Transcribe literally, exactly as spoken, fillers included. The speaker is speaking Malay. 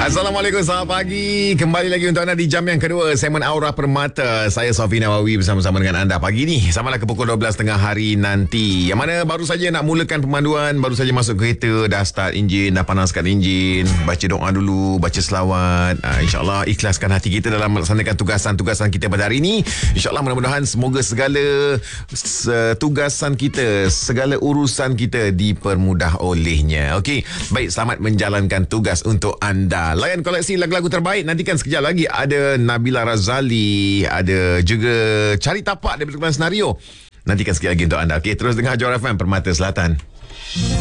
Assalamualaikum, selamat pagi. Kembali lagi untuk anda di jam yang kedua, segmen Aura Permata. Saya Sofi Nawawi bersama-sama dengan anda pagi ni. Samalah ke pukul dua belas tiga puluh hari nanti. Yang mana baru saja nak mulakan pemanduan, baru saja masuk kereta, dah start enjin, dah panaskan enjin, baca doa dulu, baca selawat. Uh, InsyaAllah ikhlaskan hati kita dalam melaksanakan tugasan-tugasan kita pada hari ini. InsyaAllah mudah-mudahan semoga segala uh, tugasan kita, segala urusan kita dipermudah olehnya. Okey, baik, selamat menjalankan tugas untuk anda. Layan koleksi lagu-lagu terbaik. Nantikan sekejap lagi ada Nabila Razali, ada juga Cari Tapak daripada senario. Nantikan sekejap lagi untuk anda. Okey, terus dengar Johor F M Permata Selatan.